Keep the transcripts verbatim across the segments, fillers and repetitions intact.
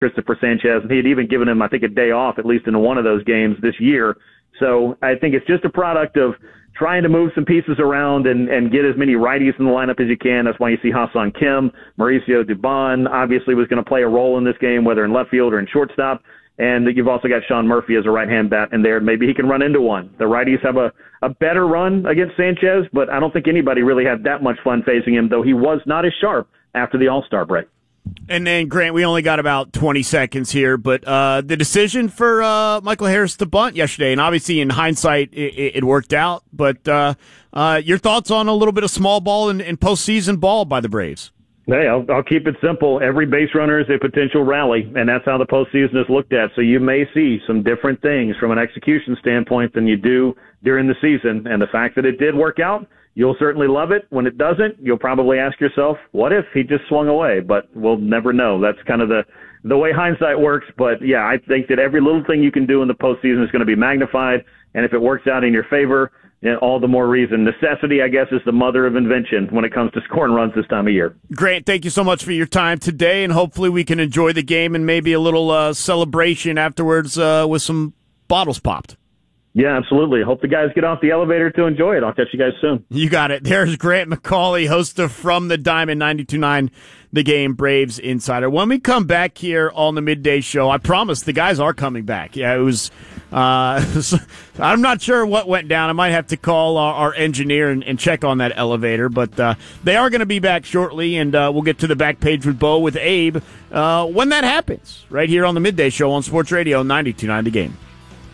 Christopher Sanchez, and he had even given him, I think, a day off, at least in one of those games this year. So I think it's just a product of trying to move some pieces around and, and get as many righties in the lineup as you can. That's why you see Ha-Seong Kim, Mauricio Dubon obviously was going to play a role in this game, whether in left field or in shortstop. And you've also got Sean Murphy as a right-hand bat in there. Maybe he can run into one. The righties have a, a better run against Sanchez, but I don't think anybody really had that much fun facing him, though he was not as sharp after the All-Star break. And then, Grant, we only got about twenty seconds here, but uh, the decision for uh, Michael Harris to bunt yesterday, and obviously in hindsight it, it worked out, but uh, uh, your thoughts on a little bit of small ball and, and postseason ball by the Braves? Hey, I'll, I'll keep it simple. Every base runner is a potential rally, and that's how the postseason is looked at. So you may see some different things from an execution standpoint than you do during the season, and the fact that it did work out, you'll certainly love it. When it doesn't, you'll probably ask yourself, what if he just swung away? But we'll never know. That's kind of the, the way hindsight works. But, yeah, I think that every little thing you can do in the postseason is going to be magnified. And if it works out in your favor, then all the more reason. Necessity, I guess, is the mother of invention when it comes to scoring runs this time of year. Grant, thank you so much for your time today, and hopefully we can enjoy the game and maybe a little uh, celebration afterwards uh, with some bottles popped. Yeah, absolutely. Hope the guys get off the elevator to enjoy it. I'll catch you guys soon. You got it. There's Grant McAuley, host of From the Diamond, ninety-two point nine The Game, Braves Insider. When we come back here on the midday show, I promise the guys are coming back. Yeah, it was, uh, I'm not sure what went down. I might have to call our, our engineer and, and check on that elevator, but uh, they are going to be back shortly, and uh, we'll get to the back page with Bo, with Abe, uh, when that happens, right here on the midday show on Sports Radio ninety-two point nine The Game.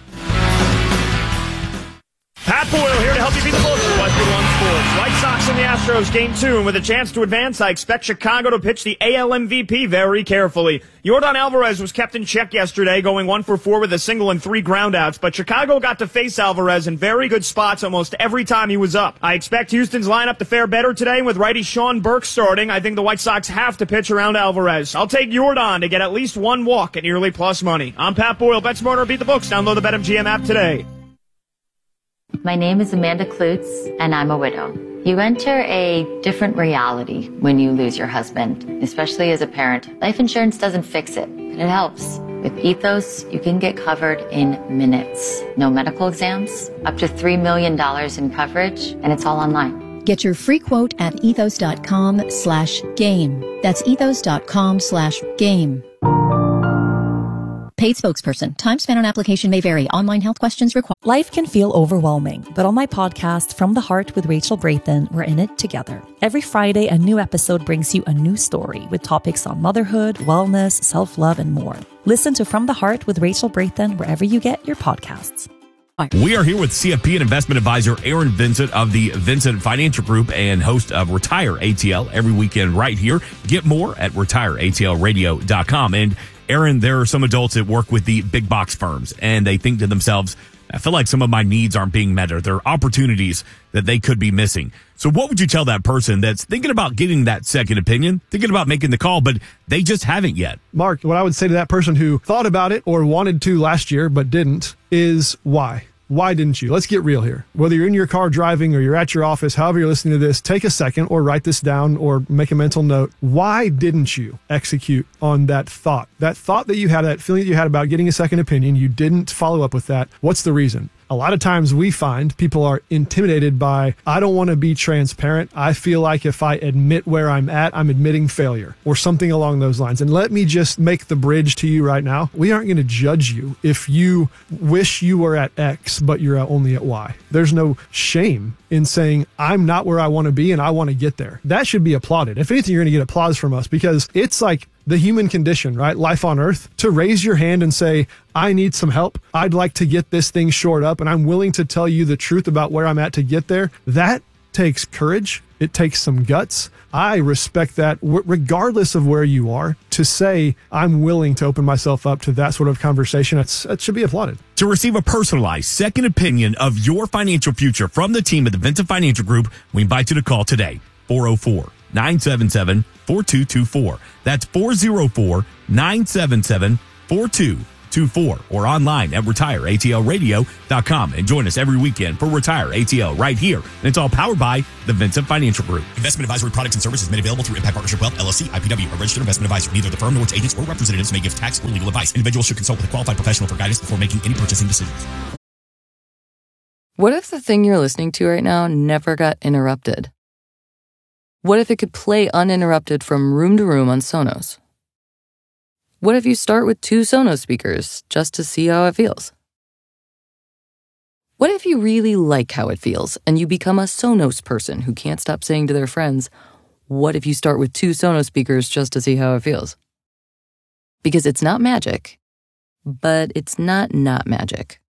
Pat Boyle here to help you beat the books for Western One Sports. White Sox and the Astros, game two, and with a chance to advance, I expect Chicago to pitch the A L M V P very carefully. Yordan Alvarez was kept in check yesterday, going one for four with a single and three groundouts, but Chicago got to face Alvarez in very good spots almost every time he was up. I expect Houston's lineup to fare better today, with righty Sean Burke starting. I think the White Sox have to pitch around Alvarez. I'll take Yordan to get at least one walk at nearly plus money. I'm Pat Boyle. Bet smarter, beat the books. Download the BetMGM app today. My name is Amanda Klutz, and I'm a widow. You enter a different reality when you lose your husband, especially as a parent. Life insurance doesn't fix it, but it helps. With Ethos, you can get covered in minutes. No medical exams, up to three million dollars in coverage, and it's all online. Get your free quote at ethos.com slash game. That's ethos.com slash game. Paid spokesperson. Time spent on application may vary. Online health questions required. Life can feel overwhelming, but on my podcast, From the Heart with Rachel Brathen, we're in it together. Every Friday, a new episode brings you a new story with topics on motherhood, wellness, self-love, and more. Listen to From the Heart with Rachel Brathen wherever you get your podcasts. We are here with C F P and investment advisor Aaron Vincent of the Vincent Financial Group and host of Retire A T L every weekend right here. Get more at retire A T L radio dot com. And Aaron, there are some adults that work with the big box firms, and they think to themselves, I feel like some of my needs aren't being met, or there are opportunities that they could be missing. So what would you tell that person that's thinking about getting that second opinion, thinking about making the call, but they just haven't yet? Mark, what I would say to that person who thought about it or wanted to last year but didn't is why? Why didn't you? Let's get real here. Whether you're in your car driving or you're at your office, however you're listening to this, take a second or write this down or make a mental note. Why didn't you execute on that thought? That thought that you had, that feeling that you had about getting a second opinion, you didn't follow up with that. What's the reason? A lot of times we find people are intimidated by, I don't want to be transparent. I feel like if I admit where I'm at, I'm admitting failure or something along those lines. And let me just make the bridge to you right now. We aren't going to judge you if you wish you were at X, but you're only at Y. There's no shame in saying, I'm not where I want to be and I want to get there. That should be applauded. If anything, you're going to get applause from us because it's like the human condition, right? Life on earth, to raise your hand and say, I need some help. I'd like to get this thing shored up and I'm willing to tell you the truth about where I'm at to get there. That takes courage. It takes some guts. I respect that regardless of where you are, to say I'm willing to open myself up to that sort of conversation. That's, that should be applauded. To receive a personalized second opinion of your financial future from the team at the Vincent Financial Group, we invite you to call today, four oh four, nine seven seven, four two two four. That's four oh four, nine seven seven, four two two four. two four or online at retire A T L radio dot com and join us every weekend for Retire A T L right here. And it's all powered by the Vincent Financial Group. Investment advisory products and services made available through Impact Partnership Wealth, L L C, I P W, a registered investment advisor. Neither the firm nor its agents or representatives may give tax or legal advice. Individuals should consult with a qualified professional for guidance before making any purchasing decisions. What if the thing you're listening to right now never got interrupted? What if it could play uninterrupted from room to room on Sonos? What if you start with two Sonos speakers just to see how it feels? What if you really like how it feels and you become a Sonos person who can't stop saying to their friends, what if you start with two Sonos speakers just to see how it feels? Because it's not magic, but it's not not magic.